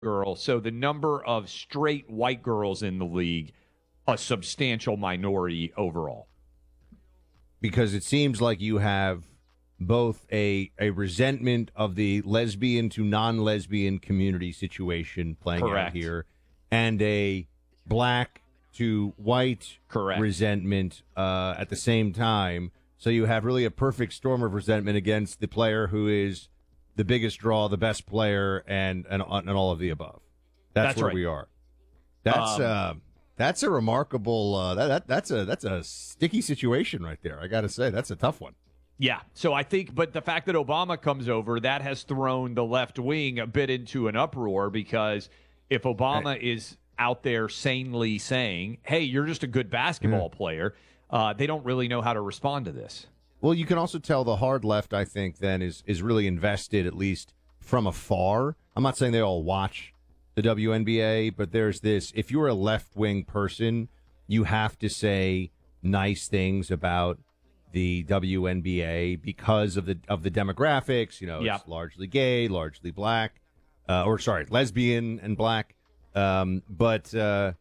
girl. So the number of straight white girls in the league, a substantial minority overall. Because it seems like you have both a resentment of the lesbian to non-lesbian community situation playing Correct. out here, and a black to white Correct. resentment at the same time. So you have really a perfect storm of resentment against the player who is the biggest draw, the best player, and all of the above. That's where right. we are. That's a remarkable. That's a sticky situation right there. I got to say, that's a tough one. Yeah. So I think, but the fact that Obama comes over, that has thrown the left wing a bit into an uproar, because if Obama is out there sanely saying, hey, you're just a good basketball player, they don't really know how to respond to this. Well, you can also tell the hard left, I think, then is really invested, at least from afar. I'm not saying they all watch the WNBA, but there's this: if you're a left-wing person, you have to say nice things about the WNBA because of the demographics. You know, It's largely gay, largely black, lesbian and black. But I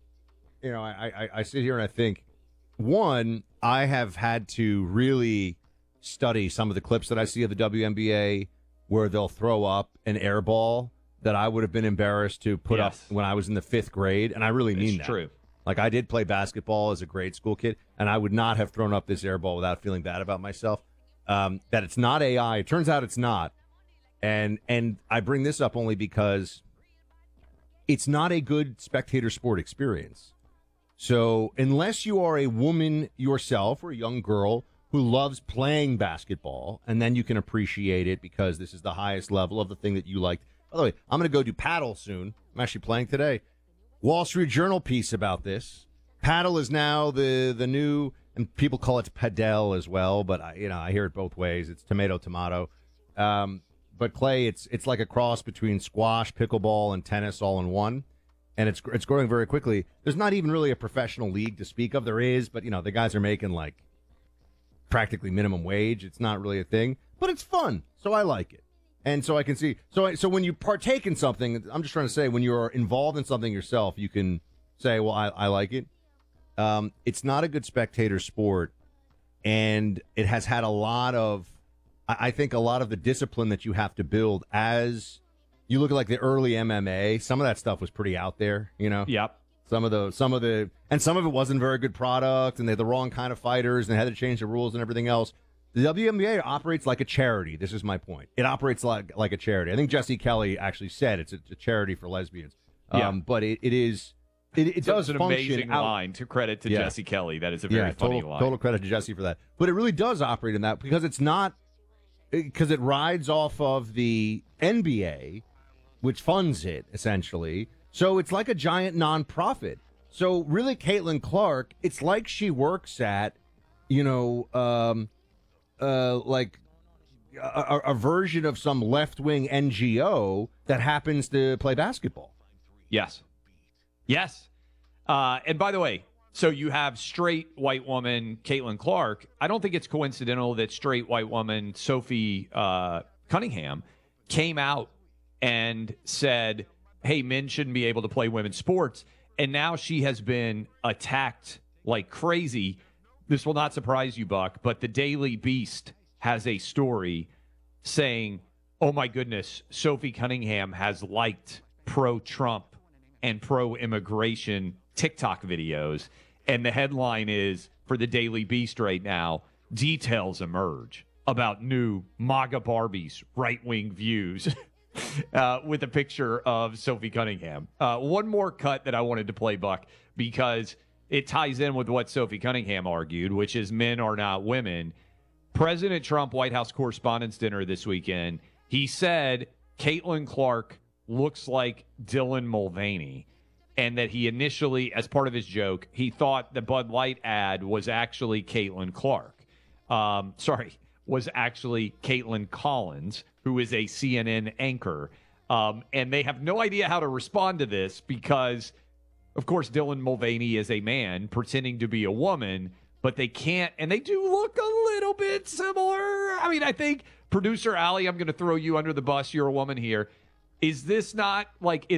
sit here and I think, one, I have had to really study some of the clips that I see of the WNBA where they'll throw up an air ball that I would have been embarrassed to put up when I was in the 5th grade. And I really mean that. It's true. Like, I did play basketball as a grade school kid, and I would not have thrown up this air ball without feeling bad about myself. That it's not AI. It turns out it's not. And I bring this up only because it's not a good spectator sport experience. So unless you are a woman yourself or a young girl who loves playing basketball, and then you can appreciate it because this is the highest level of the thing that you liked. By the way, I'm going to go do paddle soon. I'm actually playing today. Wall Street Journal piece about this. Paddle is now the new, and people call it padel as well, but I hear it both ways. It's tomato. But Clay, it's like a cross between squash, pickleball, and tennis all in one. And it's growing very quickly. There's not even really a professional league to speak of. There is, but the guys are making like practically minimum wage. It's not really a thing, but it's fun, so I like it. And so I can see. So when you partake in something, I'm just trying to say, when you're involved in something yourself, you can say, well, I like it. It's not a good spectator sport, and it has had a lot of, I think, a lot of the discipline that you have to build as you look at like the early MMA. Some of that stuff was pretty out there, Yep. Some of it wasn't very good product, and they're the wrong kind of fighters, and they had to change the rules and everything else. The WNBA operates like a charity. This is my point. It operates like a charity. I think Jesse Kelly actually said it's a charity for lesbians. But it does an function amazing line. To credit to Jesse Kelly, that is a very funny line. Total credit to Jesse for that. But it really does operate in that because it rides off of the NBA, which funds it essentially. So it's like a giant nonprofit. So really, Caitlin Clark, it's like she works at, like a version of some left-wing NGO that happens to play basketball. Yes. And by the way, so you have straight white woman Caitlin Clark. I don't think it's coincidental that straight white woman Sophie Cunningham came out and said, hey, men shouldn't be able to play women's sports. And now she has been attacked like crazy. This will not surprise you, Buck, but the Daily Beast has a story saying, oh my goodness, Sophie Cunningham has liked pro-Trump and pro-immigration TikTok videos. And the headline is, for the Daily Beast right now, details emerge about new MAGA Barbies right-wing views with a picture of Sophie Cunningham. One more cut that I wanted to play, Buck, because it ties in with what Sophie Cunningham argued, which is men are not women. President Trump, White House Correspondents' Dinner this weekend, he said Caitlin Clark looks like Dylan Mulvaney, and that he initially, as part of his joke, he thought the Bud Light ad was actually Caitlin Clark. Was actually Caitlin Collins, who is a CNN anchor. And they have no idea how to respond to this because, of course, Dylan Mulvaney is a man pretending to be a woman, but they can't, and they do look a little bit similar. I mean, I think, producer Allie, I'm going to throw you under the bus. You're a woman here. Is this not like